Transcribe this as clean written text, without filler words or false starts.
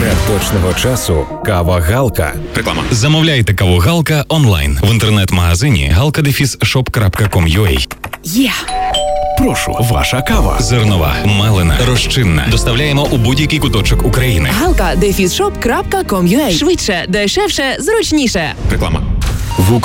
Секрет точного часу – кава Галка. Реклама. Замовляйте каву Галка онлайн в інтернет-магазині galka-shop.com.ua. Є! Прошу, ваша кава. Зернова, мелена, розчинна. Доставляємо у будь-який куточок України. Galka-shop.com.ua. Швидше, дешевше, зручніше. Реклама. В